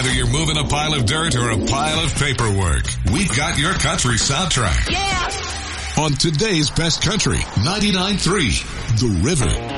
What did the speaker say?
Whether you're moving a pile of dirt or a pile of paperwork, we've got your country soundtrack. Yeah! On today's Best Country, 99.3, The River.